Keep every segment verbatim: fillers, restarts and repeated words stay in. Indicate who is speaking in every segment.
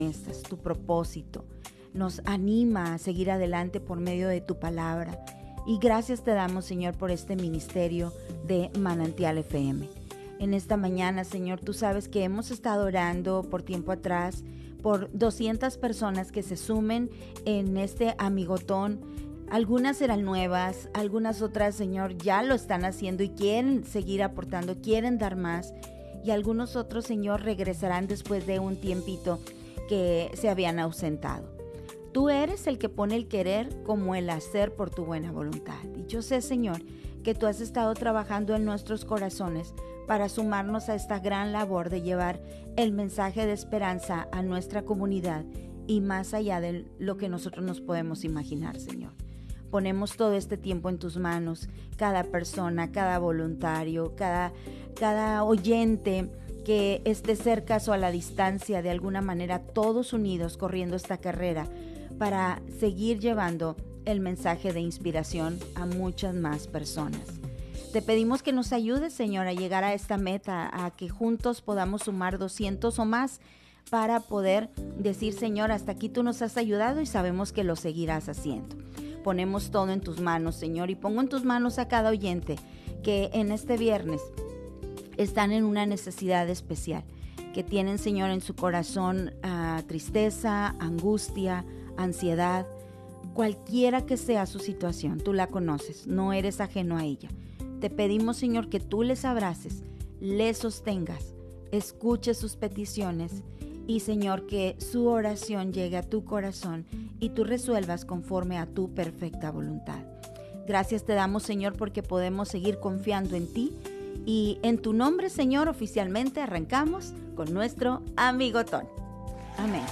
Speaker 1: promesas, tu propósito. Nos anima a seguir adelante por medio de tu palabra. Y gracias te damos, Señor, por este ministerio de Manantial F M. En esta mañana, Señor, tú sabes que hemos estado orando por tiempo atrás por doscientas personas que se sumen en este amigotón. Algunas eran nuevas, algunas otras, Señor, ya lo están haciendo y quieren seguir aportando, quieren dar más. Y algunos otros, Señor, regresarán después de un tiempito que se habían ausentado. Tú eres el que pone el querer como el hacer por tu buena voluntad. Y yo sé, Señor, que tú has estado trabajando en nuestros corazones para sumarnos a esta gran labor de llevar el mensaje de esperanza a nuestra comunidad y más allá de lo que nosotros nos podemos imaginar, Señor. Ponemos todo este tiempo en tus manos, cada persona, cada voluntario, cada, cada oyente que esté cerca o a la distancia, de alguna manera, todos unidos corriendo esta carrera para seguir llevando el mensaje de inspiración a muchas más personas. Te pedimos que nos ayudes, Señor, a llegar a esta meta, a que juntos podamos sumar doscientos o más para poder decir, Señor, hasta aquí tú nos has ayudado y sabemos que lo seguirás haciendo. Ponemos todo en tus manos, Señor, y pongo en tus manos a cada oyente que en este viernes están en una necesidad especial, que tienen, Señor, en su corazón uh, tristeza, angustia, ansiedad, cualquiera que sea su situación, tú la conoces, no eres ajeno a ella. Te pedimos, Señor, que tú les abraces, les sostengas, escuches sus peticiones y, Señor, que su oración llegue a tu corazón y tú resuelvas conforme a tu perfecta voluntad. Gracias te damos, Señor, porque podemos seguir confiando en ti y en tu nombre, Señor, oficialmente arrancamos con nuestro amigotón. Amén.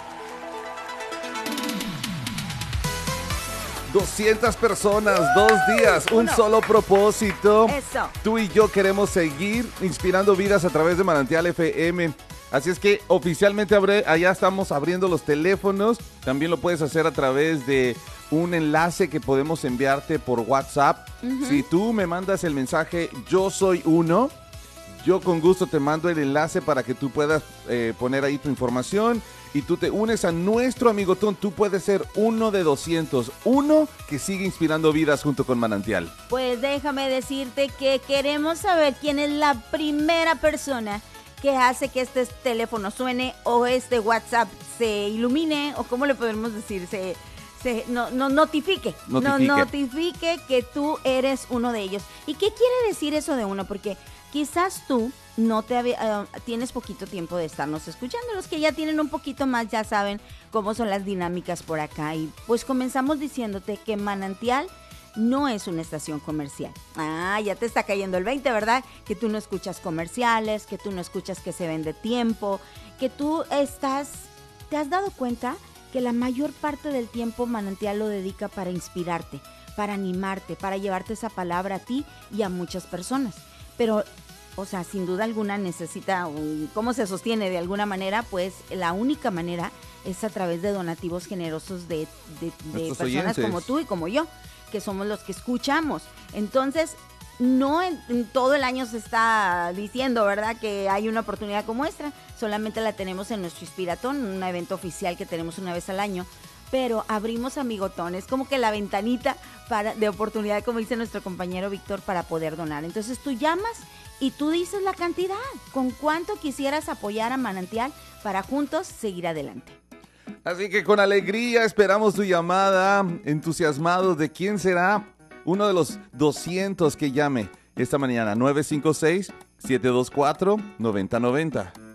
Speaker 2: doscientas personas, dos días, un
Speaker 1: Uno.
Speaker 2: solo propósito.
Speaker 1: Eso.
Speaker 2: Tú y yo queremos seguir inspirando vidas a través de Manantial F M. Así es que oficialmente abre, allá estamos abriendo los teléfonos. También lo puedes hacer a través de un enlace que podemos enviarte por WhatsApp. Uh-huh. Si tú me mandas el mensaje yo soy uno, yo con gusto te mando el enlace para que tú puedas eh, poner ahí tu información y tú te unes a nuestro amigotón. Tú puedes ser uno de doscientos, uno que sigue inspirando vidas junto con Manantial.
Speaker 1: Pues déjame decirte que queremos saber quién es la primera persona que hace que este teléfono suene o este WhatsApp se ilumine, o cómo le podemos decir, se, se no, no, notifique,
Speaker 2: notifique.
Speaker 1: No, notifique que tú eres uno de ellos. ¿Y qué quiere decir eso de uno? Porque quizás tú no te uh, tienes poquito tiempo de estarnos escuchando. Los que ya tienen un poquito más ya saben cómo son las dinámicas por acá. Y pues comenzamos diciéndote que Manantial no es una estación comercial. Ah, ya te está cayendo el veinte, ¿verdad? Que tú no escuchas comerciales, que tú no escuchas que se vende tiempo, que tú estás, ¿te has dado cuenta que la mayor parte del tiempo Manantial lo dedica para inspirarte, para animarte, para llevarte esa palabra a ti y a muchas personas? Pero, o sea, sin duda alguna necesita, un, ¿cómo se sostiene de alguna manera? Pues la única manera es a través de donativos generosos de, de, de personas oyentes como tú y como yo, que somos los que escuchamos. Entonces, no en, en todo el año se está diciendo, ¿verdad?, que hay una oportunidad como esta. Solamente la tenemos en nuestro Inspiratón, un evento oficial que tenemos una vez al año. Pero abrimos amigotones, como que la ventanita para, de oportunidad, como dice nuestro compañero Víctor, para poder donar. Entonces tú llamas y tú dices la cantidad, con cuánto quisieras apoyar a Manantial para juntos seguir adelante.
Speaker 2: Así que con alegría esperamos tu llamada, entusiasmados de quién será uno de los doscientos que llame esta mañana. nueve cinco seis, siete dos cuatro, nueve cero nueve cero.